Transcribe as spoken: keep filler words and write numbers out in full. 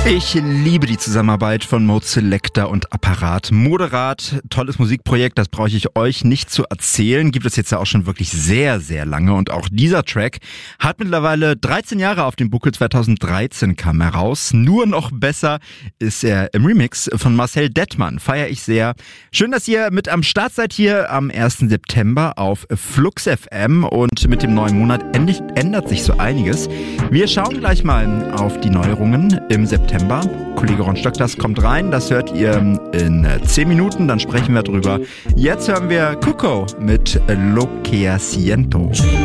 Ich liebe die Zusammenarbeit von Mode Selector und Apparat. Moderat, tolles Musikprojekt, das brauche ich euch nicht zu erzählen. Gibt es jetzt ja auch schon wirklich sehr, sehr lange. Und auch dieser Track hat mittlerweile dreizehn Jahre auf dem Buckel. zweitausenddreizehn kam heraus. Nur noch besser ist er im Remix von Marcel Dettmann. Feiere ich sehr. Schön, dass ihr mit am Start seid hier am ersten September auf Flux F M. Und mit dem neuen Monat ändert sich so einiges. Wir schauen gleich mal auf die Neuerungen im September. Kollege Ron Stock, das kommt rein, das hört ihr in zehn Minuten, dann sprechen wir drüber. Jetzt hören wir Cuco mit Lo que siento.